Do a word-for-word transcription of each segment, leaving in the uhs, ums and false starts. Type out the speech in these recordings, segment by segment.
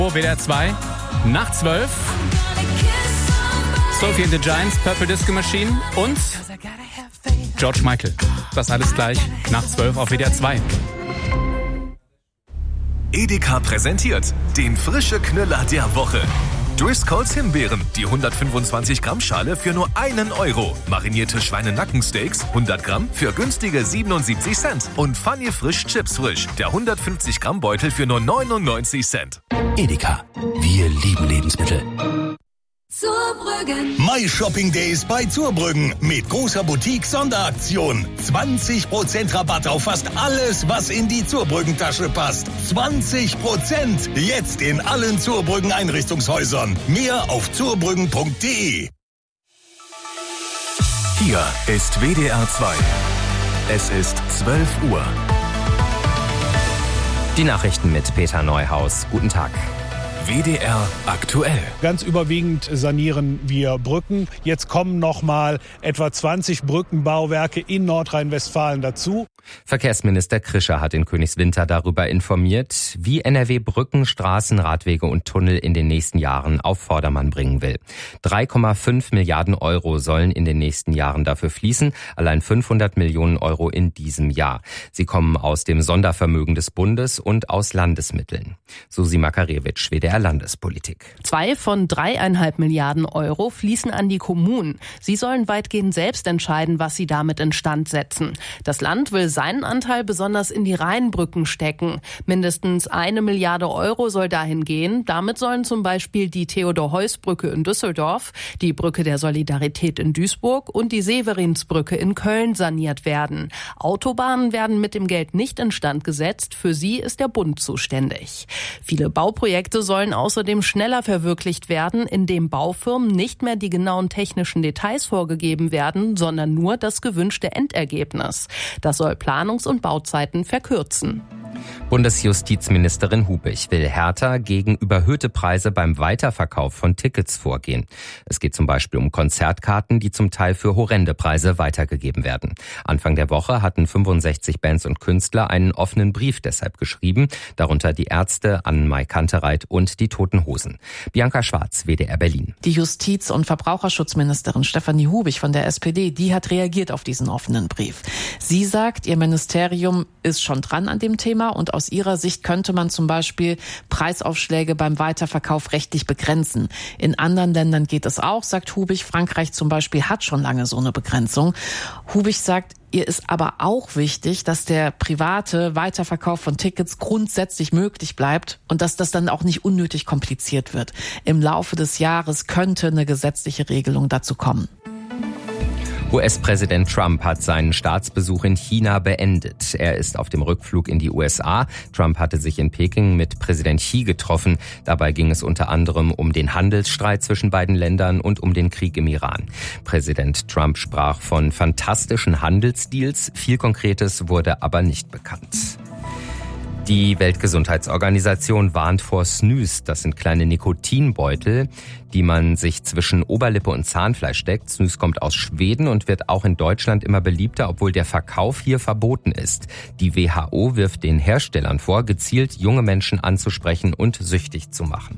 W D R zwei, nach zwölf. Sophie and the Giants, Purple Disco Machine und George Michael. Das alles gleich nach zwölf auf W D R zwei. Edeka präsentiert den frische Knüller der Woche. Driscolls Himbeeren, die hundertfünfundzwanzig Gramm Schale für nur einen Euro. Marinierte Schweinenackensteaks, hundert Gramm für günstige siebenundsiebzig Cent. Und Funny Frisch Chips Frisch, der hundertfünfzig Gramm Beutel für nur neunundneunzig Cent. Edeka, wir lieben Lebensmittel. Zurbrüggen. My Shopping Days bei Zurbrüggen mit großer Boutique-Sonderaktion. zwanzig Prozent Rabatt auf fast alles, was in die Zurbrüggen-Tasche passt. zwanzig Prozent jetzt in allen Zurbrüggen Einrichtungshäusern. Mehr auf zurbrüggen punkt de. Hier ist W D R zwei. Es ist zwölf Uhr. Die Nachrichten mit Peter Neuhaus. Guten Tag. W D R aktuell. Ganz überwiegend sanieren wir Brücken. Jetzt kommen noch mal etwa zwanzig Brückenbauwerke in Nordrhein-Westfalen dazu. Verkehrsminister Krischer hat in Königswinter darüber informiert, wie N R W Brücken, Straßen, Radwege und Tunnel in den nächsten Jahren auf Vordermann bringen will. drei Komma fünf Milliarden Euro sollen in den nächsten Jahren dafür fließen, allein fünfhundert Millionen Euro in diesem Jahr. Sie kommen aus dem Sondervermögen des Bundes und aus Landesmitteln. Susi Makarewitsch, W D R Landespolitik. Zwei von dreieinhalb Milliarden Euro fließen an die Kommunen. Sie sollen weitgehend selbst entscheiden, was sie damit instand setzen. Das Land will seinen Anteil besonders in die Rheinbrücken stecken. Mindestens eine Milliarde Euro soll dahin gehen. Damit sollen zum Beispiel die Theodor-Heuss-Brücke in Düsseldorf, die Brücke der Solidarität in Duisburg und die Severinsbrücke in Köln saniert werden. Autobahnen werden mit dem Geld nicht instand gesetzt. Für sie ist der Bund zuständig. Viele Bauprojekte sollen außerdem schneller verwirklicht werden, indem Baufirmen nicht mehr die genauen technischen Details vorgegeben werden, sondern nur das gewünschte Endergebnis. Das soll Planungs- und Bauzeiten verkürzen. Bundesjustizministerin Hubich will härter gegen überhöhte Preise beim Weiterverkauf von Tickets vorgehen. Es geht zum Beispiel um Konzertkarten, die zum Teil für horrende Preise weitergegeben werden. Anfang der Woche hatten fünfundsechzig Bands und Künstler einen offenen Brief deshalb geschrieben, darunter die Ärzte, Annemarie Kantereit und die Toten Hosen. Bianca Schwarz, W D R Berlin. Die Justiz- und Verbraucherschutzministerin Stefanie Hubich von der S P D, die hat reagiert auf diesen offenen Brief. Sie sagt, ihr Ministerium ist schon dran an dem Thema und aus ihrer Sicht könnte man zum Beispiel Preisaufschläge beim Weiterverkauf rechtlich begrenzen. In anderen Ländern geht es auch, sagt Hubich. Frankreich zum Beispiel hat schon lange so eine Begrenzung. Hubich sagt, ihr ist aber auch wichtig, dass der private Weiterverkauf von Tickets grundsätzlich möglich bleibt und dass das dann auch nicht unnötig kompliziert wird. Im Laufe des Jahres könnte eine gesetzliche Regelung dazu kommen. U S-Präsident Trump hat seinen Staatsbesuch in China beendet. Er ist auf dem Rückflug in die U S A. Trump hatte sich in Peking mit Präsident Xi getroffen. Dabei ging es unter anderem um den Handelsstreit zwischen beiden Ländern und um den Krieg im Iran. Präsident Trump sprach von fantastischen Handelsdeals. Viel Konkretes wurde aber nicht bekannt. Die Weltgesundheitsorganisation warnt vor Snus. Das sind kleine Nikotinbeutel, die man sich zwischen Oberlippe und Zahnfleisch steckt. Snus kommt aus Schweden und wird auch in Deutschland immer beliebter, obwohl der Verkauf hier verboten ist. Die W H O wirft den Herstellern vor, gezielt junge Menschen anzusprechen und süchtig zu machen.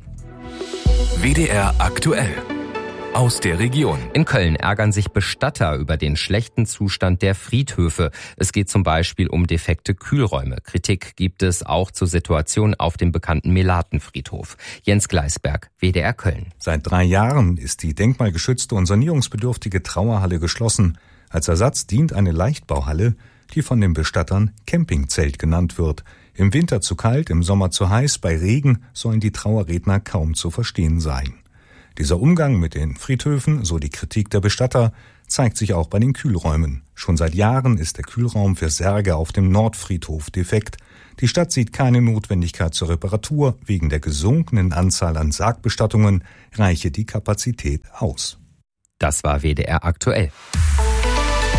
W D R aktuell. Aus der Region. In Köln ärgern sich Bestatter über den schlechten Zustand der Friedhöfe. Es geht zum Beispiel um defekte Kühlräume. Kritik gibt es auch zur Situation auf dem bekannten Melatenfriedhof. Jens Gleisberg, W D R Köln. Seit drei Jahren ist die denkmalgeschützte und sanierungsbedürftige Trauerhalle geschlossen. Als Ersatz dient eine Leichtbauhalle, die von den Bestattern Campingzelt genannt wird. Im Winter zu kalt, im Sommer zu heiß, bei Regen sollen die Trauerredner kaum zu verstehen sein. Dieser Umgang mit den Friedhöfen, so die Kritik der Bestatter, zeigt sich auch bei den Kühlräumen. Schon seit Jahren ist der Kühlraum für Särge auf dem Nordfriedhof defekt. Die Stadt sieht keine Notwendigkeit zur Reparatur. Wegen der gesunkenen Anzahl an Sargbestattungen reiche die Kapazität aus. Das war W D R aktuell.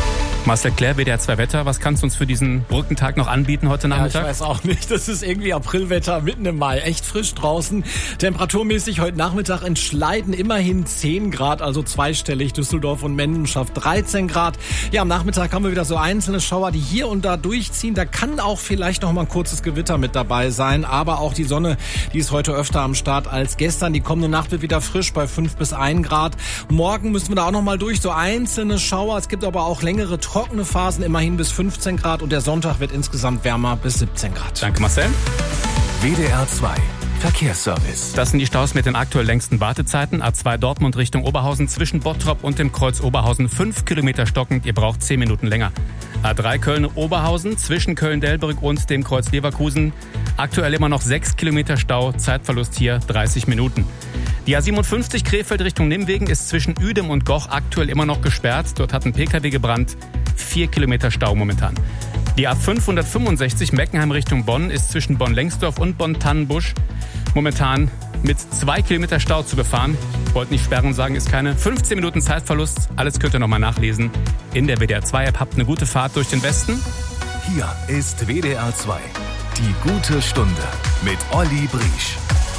Marcel Clair, W D R zwei Wetter, was kannst du uns für diesen Brückentag noch anbieten heute Nachmittag? Ja, ich weiß auch nicht, das ist irgendwie Aprilwetter mitten im Mai, echt frisch draußen. Temperaturmäßig heute Nachmittag in Schleiden immerhin zehn Grad, also zweistellig, Düsseldorf und Menden schafft dreizehn Grad. Ja, am Nachmittag haben wir wieder so einzelne Schauer, die hier und da durchziehen. Da kann auch vielleicht noch mal ein kurzes Gewitter mit dabei sein, aber auch die Sonne, die ist heute öfter am Start als gestern. Die kommende Nacht wird wieder frisch bei fünf bis ein Grad. Morgen müssen wir da auch noch mal durch, so einzelne Schauer. Es gibt aber auch längere trockene Phasen, immerhin bis fünfzehn Grad und der Sonntag wird insgesamt wärmer bis siebzehn Grad. Danke, Marcel. W D R zwei Verkehrsservice. Das sind die Staus mit den aktuell längsten Wartezeiten. A zwei Dortmund Richtung Oberhausen zwischen Bottrop und dem Kreuz Oberhausen fünf Kilometer stockend. Ihr braucht zehn Minuten länger. A drei Köln-Oberhausen zwischen Köln-Delbrück und dem Kreuz Leverkusen. Aktuell immer noch sechs Kilometer Stau. Zeitverlust hier dreißig Minuten. Die A siebenundfünfzig Krefeld Richtung Nimwegen ist zwischen Uedem und Goch aktuell immer noch gesperrt. Dort hat ein P K W gebrannt. Vier Kilometer Stau momentan. Die A fünfhundertfünfundsechzig Meckenheim Richtung Bonn ist zwischen Bonn-Lengsdorf und Bonn-Tannenbusch momentan mit zwei Kilometer Stau zu befahren. Wollte nicht sperren und sagen, ist keine. fünfzehn Minuten Zeitverlust. Alles könnt ihr nochmal nachlesen in der W D R zwei App. Habt eine gute Fahrt durch den Westen. Hier ist W D R zwei. Die gute Stunde mit Olli Briesch.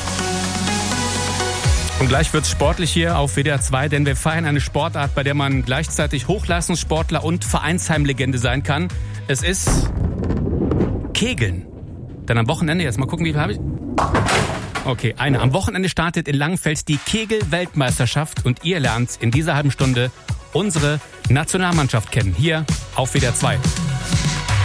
Und gleich wird's sportlich hier auf W D R zwei, denn wir feiern eine Sportart, bei der man gleichzeitig Hochleistungssportler und Vereinsheimlegende sein kann. Es ist Kegeln. Dann am Wochenende, jetzt mal gucken, wie viel habe ich? Okay, eine. Am Wochenende startet in Langenfeld die Kegel-Weltmeisterschaft und ihr lernt in dieser halben Stunde unsere Nationalmannschaft kennen. Hier auf W D R zwei.